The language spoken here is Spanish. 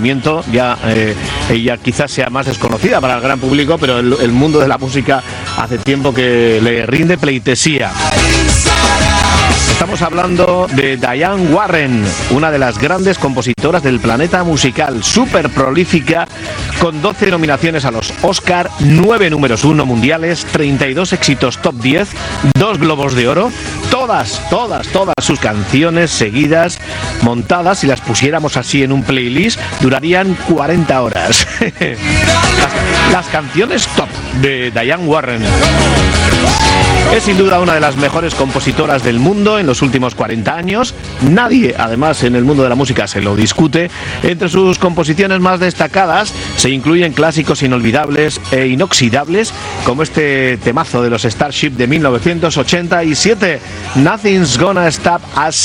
nacimiento. Ya ella quizás sea más desconocida para el gran público, pero el mundo de la música hace tiempo que le rinde pleitesía. Estamos hablando de Diane Warren, una de las grandes compositoras del planeta musical, súper prolífica, con 12 nominaciones a los Oscar, 9 números 1 mundiales, 32 éxitos top 10, 2 Globos de Oro, todas sus canciones seguidas, montadas, si las pusiéramos así en un playlist, durarían 40 horas. Las canciones top de Diane Warren. Es sin duda una de las mejores compositoras del mundo en los últimos 40 años. Nadie, además, en el mundo de la música se lo discute. Entre sus composiciones más destacadas se incluyen clásicos inolvidables e inoxidables, como este temazo de los Starship de 1987, Nothing's Gonna Stop Us